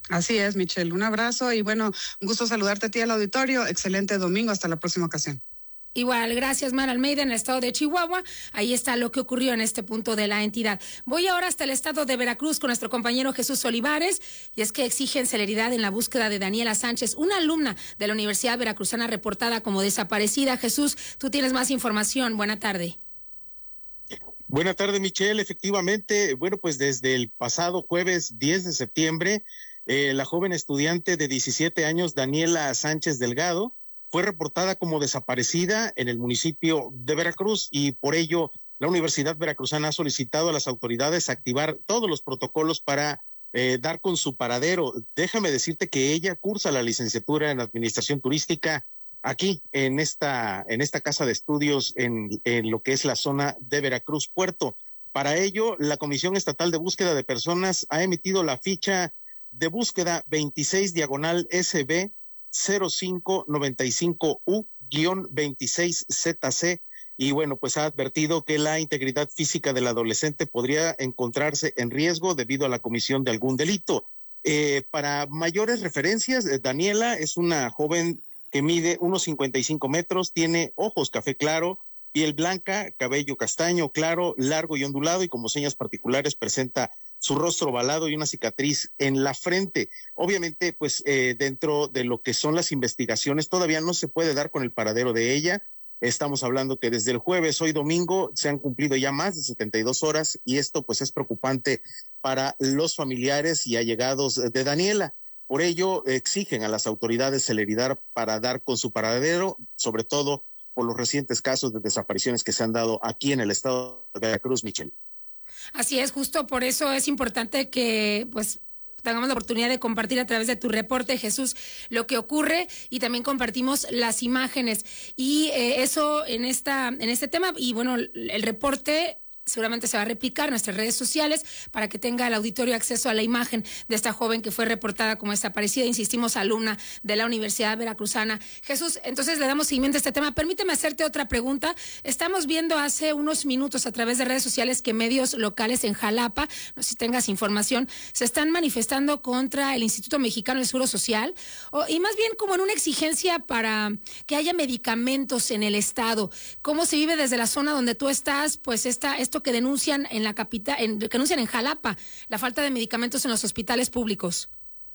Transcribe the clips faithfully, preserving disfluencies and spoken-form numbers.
Así es, Michelle. Un abrazo y bueno, un gusto saludarte a ti al auditorio. Excelente domingo. Hasta la próxima ocasión. Igual, gracias, Mar Almeida, en el estado de Chihuahua. Ahí está lo que ocurrió en este punto de la entidad. Voy ahora hasta el estado de Veracruz con nuestro compañero Jesús Olivares, y es que exigen celeridad en la búsqueda de Daniela Sánchez, una alumna de la Universidad Veracruzana reportada como desaparecida. Jesús, tú tienes más información. Buena tarde. Buena tarde, Michelle. Efectivamente, bueno, pues desde el pasado jueves diez de septiembre, eh, la joven estudiante de diecisiete años, Daniela Sánchez Delgado, fue reportada como desaparecida en el municipio de Veracruz, y por ello la Universidad Veracruzana ha solicitado a las autoridades activar todos los protocolos para eh, dar con su paradero. Déjame decirte que ella cursa la licenciatura en Administración Turística aquí en esta en esta casa de estudios en, en lo que es la zona de Veracruz Puerto. Para ello, la Comisión Estatal de Búsqueda de Personas ha emitido la ficha de búsqueda veintiséis diagonal S B cero cinco noventa y cinco U veintiséis Z C, y bueno, pues ha advertido que la integridad física del adolescente podría encontrarse en riesgo debido a la comisión de algún delito. Eh, para mayores referencias, eh, Daniela es una joven que mide unos cincuenta y cinco metros, tiene ojos café claro, piel blanca, cabello castaño claro, largo y ondulado, y como señas particulares presenta su rostro ovalado y una cicatriz en la frente. Obviamente, pues eh, dentro de lo que son las investigaciones, todavía no se puede dar con el paradero de ella. Estamos hablando que desde el jueves, hoy domingo, se han cumplido ya más de setenta y dos horas, y esto pues es preocupante para los familiares y allegados de Daniela. Por ello, exigen a las autoridades celeridad para dar con su paradero, sobre todo por los recientes casos de desapariciones que se han dado aquí en el estado de Veracruz, Michelle. Así es, justo por eso es importante que pues tengamos la oportunidad de compartir a través de tu reporte, Jesús, lo que ocurre, y también compartimos las imágenes. Y eh, eso en esta en este tema, y bueno, el reporte seguramente se va a replicar en nuestras redes sociales para que tenga el auditorio acceso a la imagen de esta joven que fue reportada como desaparecida, insistimos, alumna de la Universidad Veracruzana. Jesús, entonces le damos seguimiento a este tema. Permíteme hacerte otra pregunta. Estamos viendo hace unos minutos a través de redes sociales que medios locales en Jalapa, no sé si tengas información, se están manifestando contra el Instituto Mexicano del Seguro Social, o, y más bien como en una exigencia para que haya medicamentos en el estado. ¿Cómo se vive desde la zona donde tú estás, pues esta, esta que denuncian en la capital, en, que denuncian en Jalapa, la falta de medicamentos en los hospitales públicos?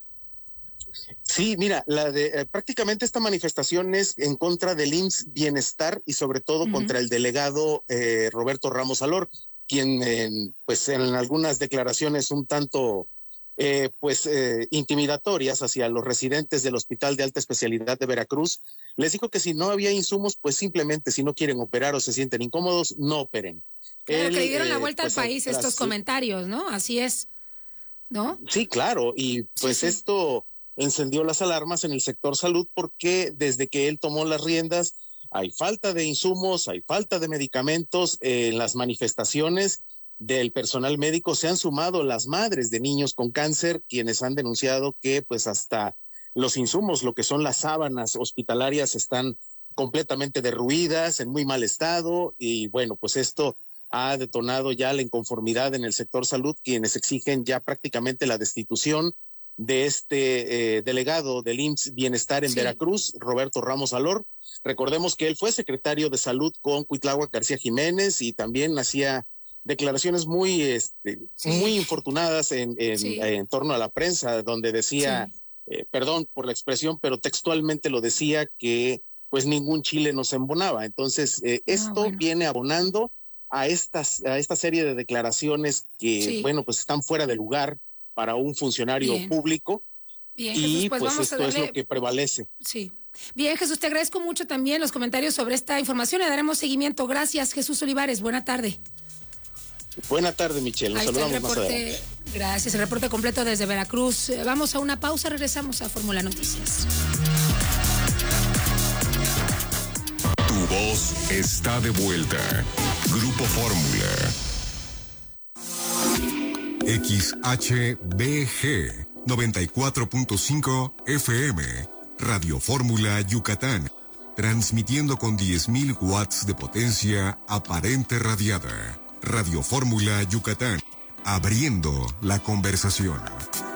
Sí, mira, la de eh, prácticamente esta manifestación es en contra del I M S S Bienestar, y sobre todo uh-huh. contra el delegado eh, Roberto Ramos Alor, quien eh, pues en algunas declaraciones un tanto eh, pues eh, intimidatorias hacia los residentes del Hospital de Alta Especialidad de Veracruz, les dijo que si no había insumos, pues simplemente si no quieren operar o se sienten incómodos, no operen. Claro, Él, que le dieron eh, la vuelta pues, al país estos así, comentarios, ¿no? Así es, ¿no? Sí, claro, y pues sí, sí. esto encendió las alarmas en el sector salud, porque desde que él tomó las riendas hay falta de insumos, hay falta de medicamentos. En eh, las manifestaciones del personal médico se han sumado las madres de niños con cáncer, quienes han denunciado que pues hasta los insumos, lo que son las sábanas hospitalarias, están completamente derruidas, en muy mal estado, y bueno, pues esto ha detonado ya la inconformidad en el sector salud, quienes exigen ya prácticamente la destitución de este eh, delegado del I M S S Bienestar en sí. Veracruz, Roberto Ramos Alor. Recordemos que él fue secretario de Salud con Cuitláhuac García Jiménez, y también hacía declaraciones muy este, sí. muy infortunadas en, en, sí. en torno a la prensa, donde decía, sí. eh, perdón por la expresión, pero textualmente lo decía, que pues ningún chile nos embonaba. Entonces, eh, esto ah, bueno. viene abonando a estas a esta serie de declaraciones que, sí. bueno, pues están fuera de lugar para un funcionario Bien. público. Bien, y Jesús, pues, pues vamos esto a darle... es lo que prevalece. Sí. Bien, Jesús, te agradezco mucho también los comentarios sobre esta información. Le daremos seguimiento. Gracias, Jesús Olivares. Buena tarde. Buena tarde, Michelle. Nos Ahí saludamos está el reporte, más adelante. Gracias. El reporte completo desde Veracruz. Vamos a una pausa. Regresamos a Fórmula Noticias. Tu voz está de vuelta. Grupo Fórmula. X H B G noventa y cuatro punto cinco F M. Radio Fórmula Yucatán. Transmitiendo con diez mil watts de potencia aparente radiada. Radio Fórmula Yucatán. Abriendo la conversación.